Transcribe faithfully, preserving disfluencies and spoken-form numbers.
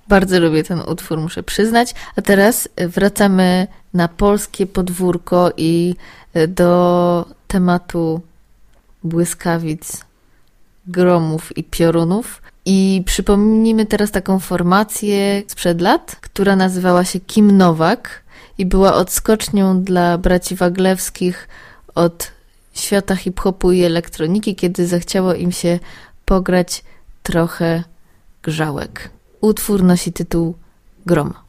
Bardzo lubię ten utwór, muszę przyznać. A teraz wracamy na polskie podwórko i do tematu błyskawic, gromów i piorunów. I przypomnijmy teraz taką formację sprzed lat, która nazywała się Kim Nowak i była odskocznią dla braci Waglewskich od świata hip-hopu i elektroniki, kiedy zachciało im się pograć trochę grzałek. Utwór nosi tytuł Grom.